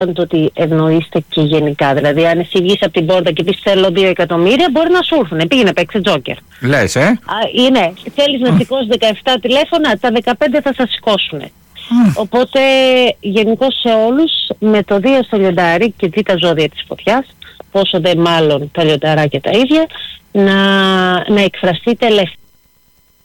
το ότι ευνοείστε και γενικά. Δηλαδή, αν εσύ βγεις από την πόρτα και πεις θέλω 2 εκατομμύρια, μπορεί να σου έρθουν. Πήγαινε, παίξε τζόκερ. Λες, Ναι, θέλεις να σηκώσεις 17 τηλέφωνα, τα 15 θα σας σηκώσουν. Οπότε, γενικώς σε όλους, με το Δία στο λιοντάρι και δει τα ζώδια της φωτιάς, πόσο δε μάλλον τα λιονταράκια τα ίδια, να εκφραστείτε ελεύθερα.